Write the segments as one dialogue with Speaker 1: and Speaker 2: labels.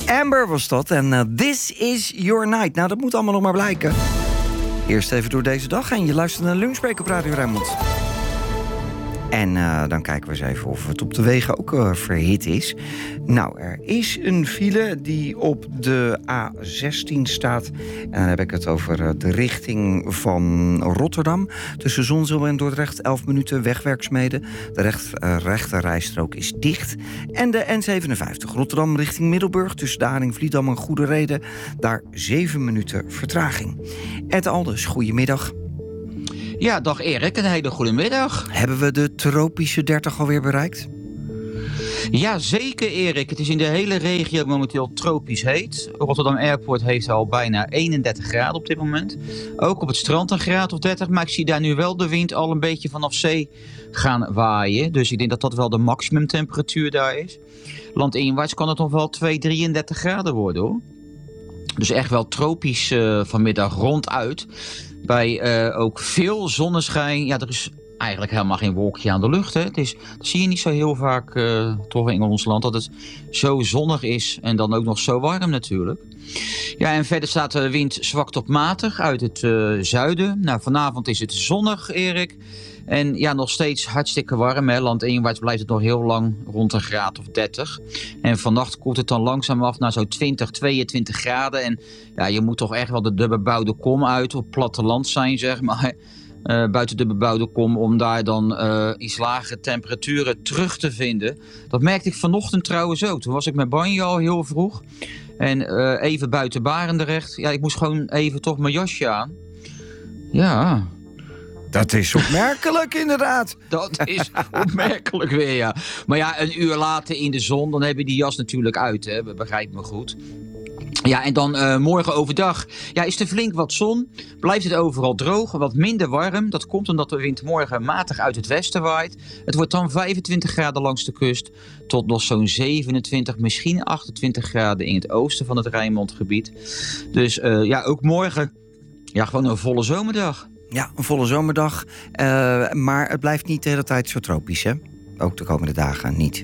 Speaker 1: Amber was dat en This Is Your Night. Nou, dat moet allemaal nog maar blijken. Eerst even door deze dag heen. Je luistert naar Lunchbreak op Radio Rijnmond. En dan kijken we eens even of het op de wegen ook verhit is. Nou, er is een file die op de A16 staat. En dan heb ik het over de richting van Rotterdam. Tussen Zonzeel en Dordrecht, 11 minuten wegwerkzaamheden. De rechte rijstrook is dicht. En de N57 Rotterdam richting Middelburg. Tussen Daring, Vliedam en Goede Reden. Daar 7 minuten vertraging. Ed Alders, goedemiddag.
Speaker 2: Ja, dag Erik, een hele goede middag.
Speaker 1: Hebben we de tropische 30 alweer bereikt?
Speaker 2: Ja, zeker Erik. Het is in de hele regio momenteel tropisch heet. Rotterdam Airport heeft al bijna 31 graden op dit moment. Ook op het strand een graad of 30. Maar ik zie daar nu wel de wind al een beetje vanaf zee gaan waaien. Dus ik denk dat dat wel de maximumtemperatuur daar is. Landinwaarts kan het nog wel 33 graden worden hoor. Dus echt wel tropisch vanmiddag ronduit. Bij ook veel zonneschijn. Ja, er is eigenlijk helemaal geen wolkje aan de lucht. Hè. Dat zie je niet zo heel vaak toch in ons land. Dat het zo zonnig is en dan ook nog zo warm natuurlijk. Ja, en verder staat de wind zwak tot matig uit het zuiden. Nou, vanavond is het zonnig, Erik. En ja, nog steeds hartstikke warm. Hè. Landinwaarts blijft het nog heel lang rond een graad of 30. En vannacht koelt het dan langzaam af naar zo'n 20, 22 graden. En ja, je moet toch echt wel de bebouwde kom uit op platteland zijn, zeg maar. Buiten de bebouwde kom om daar dan iets lagere temperaturen terug te vinden. Dat merkte ik vanochtend trouwens ook. Toen was ik met Banjo al heel vroeg. En even buiten Barendrecht. Ja, ik moest gewoon even toch mijn jasje aan. Ja.
Speaker 1: Dat is opmerkelijk, inderdaad.
Speaker 2: Dat is opmerkelijk weer, ja. Maar ja, een uur later in de zon, dan heb je die jas natuurlijk uit, hè. Begrijp me goed. Ja, en dan morgen overdag ja, is er flink wat zon. Blijft het overal droog, wat minder warm. Dat komt omdat de wind morgen matig uit het westen waait. Het wordt dan 25 graden langs de kust. Tot nog zo'n 27, misschien 28 graden in het oosten van het Rijnmondgebied. Dus ja, ook morgen ja, gewoon een volle zomerdag.
Speaker 1: Ja, een volle zomerdag. Maar het blijft niet de hele tijd zo tropisch, hè? Ook de komende dagen niet.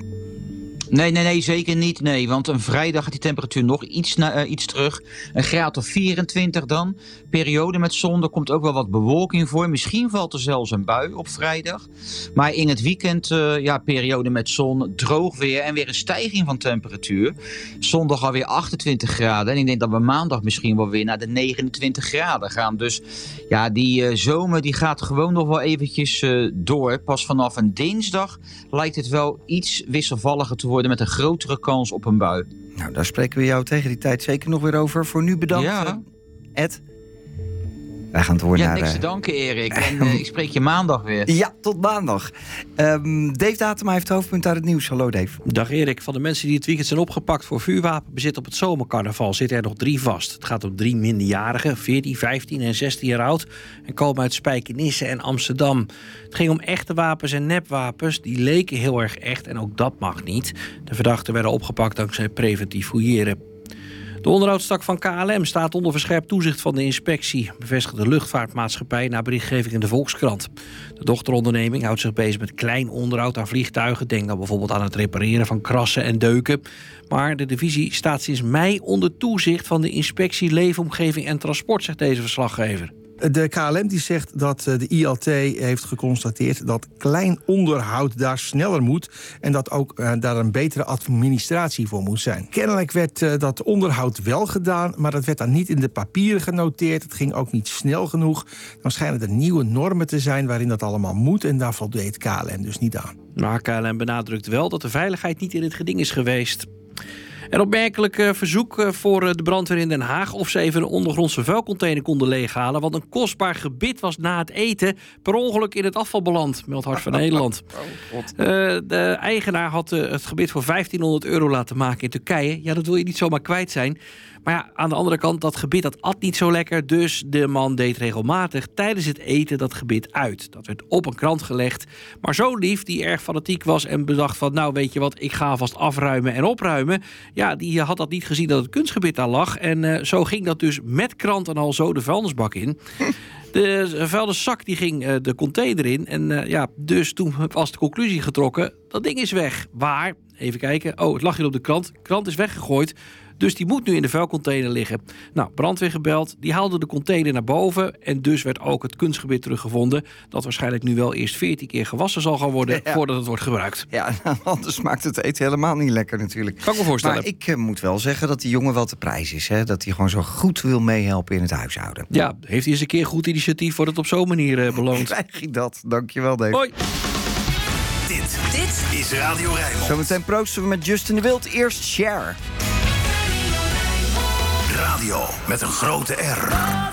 Speaker 2: Nee, zeker niet. Nee, want een vrijdag gaat die temperatuur nog iets terug. Een graad of 24 dan. Periode met zon, er komt ook wel wat bewolking voor. Misschien valt er zelfs een bui op vrijdag. Maar in het weekend, ja, periode met zon, droog weer en weer een stijging van temperatuur. Zondag alweer 28 graden. En ik denk dat we maandag misschien wel weer naar de 29 graden gaan. Dus ja, die zomer die gaat gewoon nog wel eventjes door. Pas vanaf een dinsdag lijkt het wel iets wisselvalliger te worden met een grotere kans op een bui.
Speaker 1: Nou, daar spreken we jou tegen die tijd zeker nog weer over. Voor nu bedankt,
Speaker 2: ja.
Speaker 1: Ed. Wij gaan door naar...
Speaker 2: Ja, niks te danken, Erik. En ik spreek je maandag weer.
Speaker 1: Ja, tot maandag. Dave Datema heeft het hoofdpunt uit het nieuws. Hallo, Dave.
Speaker 3: Dag, Erik. Van de mensen die het weekend zijn opgepakt voor vuurwapenbezit op het zomercarnaval zitten er nog 3 vast. Het gaat om 3 minderjarigen, 14, 15 en 16 jaar oud. En komen uit Spijkenisse en Amsterdam. Het ging om echte wapens en nepwapens. Die leken heel erg echt en ook dat mag niet. De verdachten werden opgepakt dankzij preventief fouilleren. De onderhoudstak van KLM staat onder verscherpt toezicht van de inspectie, bevestigt de luchtvaartmaatschappij na berichtgeving in de Volkskrant. De dochteronderneming houdt zich bezig met klein onderhoud aan vliegtuigen. Denk dan bijvoorbeeld aan het repareren van krassen en deuken. Maar de divisie staat sinds mei onder toezicht van de inspectie Leefomgeving en Transport, zegt deze verslaggever.
Speaker 4: De KLM die zegt dat de ILT heeft geconstateerd dat klein onderhoud daar sneller moet en dat ook daar een betere administratie voor moet zijn. Kennelijk werd dat onderhoud wel gedaan, maar dat werd dan niet in de papieren genoteerd. Het ging ook niet snel genoeg. Dan schijnen er nieuwe normen te zijn waarin dat allemaal moet en daar voldeed KLM dus niet aan.
Speaker 3: Maar KLM benadrukt wel dat de veiligheid niet in het geding is geweest. Een opmerkelijk verzoek voor de brandweer in Den Haag of ze even een ondergrondse vuilcontainer konden leeghalen. Want een kostbaar gebit was na het eten per ongeluk in het afval beland, meldt Hart van Nederland. De eigenaar had het gebit voor €1500 laten maken in Turkije. Ja, dat wil je niet zomaar kwijt zijn. Maar ja, aan de andere kant, dat gebit dat at niet zo lekker. Dus de man deed regelmatig tijdens het eten dat gebit uit. Dat werd op een krant gelegd. Maar zo lief, die erg fanatiek was en bedacht van, nou weet je wat, ik ga vast afruimen en opruimen. Ja, die had dat niet gezien dat het kunstgebit daar lag. En zo ging dat dus met krant en al zo de vuilnisbak in. De vuilniszak die ging de container in. En ja, dus toen was de conclusie getrokken, dat ding is weg. Waar? Even kijken. Oh, het lag hier op de krant. De krant is weggegooid. Dus die moet nu in de vuilcontainer liggen. Nou, brandweer gebeld, die haalde de container naar boven... en dus werd ook het kunstgebit teruggevonden... dat waarschijnlijk nu wel eerst 14 keer gewassen zal gaan worden... voordat het wordt gebruikt.
Speaker 1: Ja, anders maakt het eten helemaal niet lekker natuurlijk.
Speaker 3: Kan ik me voorstellen.
Speaker 1: Maar ik moet wel zeggen dat die jongen wel te prijs is. Hè? Dat hij gewoon zo goed wil meehelpen in het huishouden.
Speaker 3: Ja, heeft hij eens een keer goed initiatief... wordt het op zo'n manier beloond.
Speaker 1: Krijg je dat. Dankjewel, Dave.
Speaker 3: Hoi.
Speaker 5: Dit is Radio Rijnmond.
Speaker 1: Zometeen proosten we met Justin de Wild. Eerst Cher.
Speaker 5: Radio met een grote R.